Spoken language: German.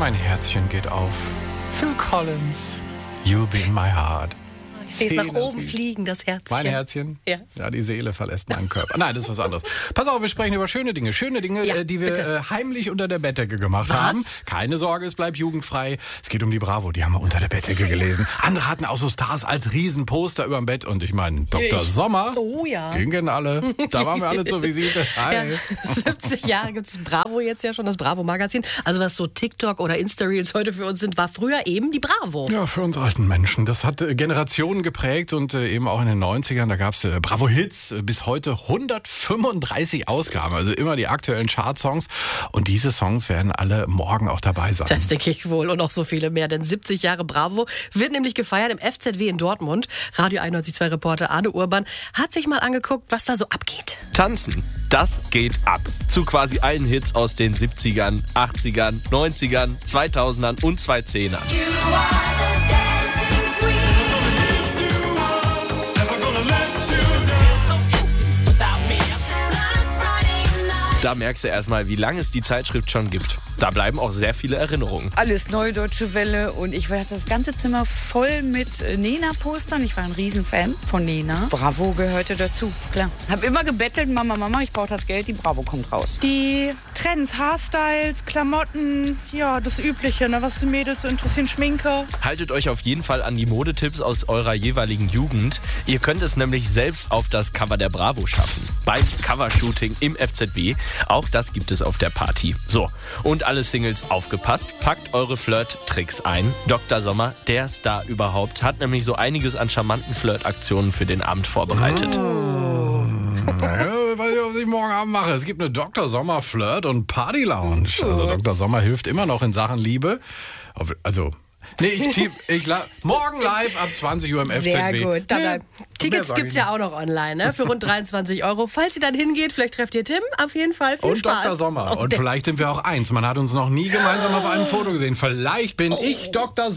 mein Herzchen geht auf. Phil Collins, You Be in My Heart. Ich sehe es nach oben fliegen, das Herzchen. Mein Herzchen? Ja. Ja, die Seele verlässt meinen Körper. Nein, das ist was anderes. Pass auf, wir sprechen über schöne Dinge. Schöne Dinge, Ja, die wir heimlich unter der Bettdecke gemacht haben. Keine Sorge, es bleibt jugendfrei. Es geht um die Bravo, die haben wir unter der Bettdecke gelesen. Andere hatten auch so Stars als Riesenposter über dem Bett. Und ich meine, Dr. Sommer, Oh ja. gingen alle. Da waren wir alle zur Visite. Hi. Ja, 70 Jahre gibt es Bravo jetzt ja schon, das Bravo-Magazin. Also was so TikTok oder Insta-Reels heute für uns sind, war früher eben die Bravo. Ja, für uns alten Menschen. Das hat Generationen geprägt und eben auch in den 90ern, da gab es Bravo Hits, bis heute 135 Ausgaben, also immer die aktuellen Chartsongs. Und diese Songs werden alle morgen auch dabei sein. Das denke ich wohl und noch so viele mehr, denn 70 Jahre Bravo wird nämlich gefeiert im FZW in Dortmund. Radio 91.2 Reporter Arne Urban hat sich mal angeguckt, was da so abgeht. Tanzen, das geht ab. Zu quasi allen Hits aus den 70ern, 80ern, 90ern, 2000ern und 2010ern. Da merkst du erstmal, wie lange es die Zeitschrift schon gibt. Da bleiben auch sehr viele Erinnerungen. Alles Neue Deutsche Welle und ich hatte das ganze Zimmer voll mit Nena-Postern. Ich war ein Riesenfan von Nena. Bravo gehörte dazu, klar. Hab immer gebettelt, Mama, ich brauche das Geld, die Bravo kommt raus. Die Trends, Haarstyles, Klamotten, ja, das Übliche, ne, was die Mädels so interessieren, Schminke. Haltet euch auf jeden Fall an die Modetipps aus eurer jeweiligen Jugend. Ihr könnt es nämlich selbst auf das Cover der Bravo schaffen. Beim Covershooting im FZW. Auch das gibt es auf der Party. So, und alle Singles aufgepasst, packt eure Flirt-Tricks ein. Dr. Sommer, der Star überhaupt, hat nämlich so einiges an charmanten Flirtaktionen für den Abend vorbereitet. Naja, weiß ich, was ich morgen Abend mache. Es gibt eine Dr. Sommer Flirt- und Party-Lounge. Also Dr. Sommer hilft immer noch in Sachen Liebe. Also... Nee, morgen live ab 20 Uhr im FZW. Sehr gut. Nee, Tickets gibt es ja auch noch online, ne? Für rund 23 €. Falls ihr dann hingeht, vielleicht trefft ihr Tim. Auf jeden Fall viel und Spaß. Dr. Sommer. Und vielleicht sind wir auch eins. Man hat uns noch nie gemeinsam auf einem Foto gesehen. Vielleicht bin ich Dr.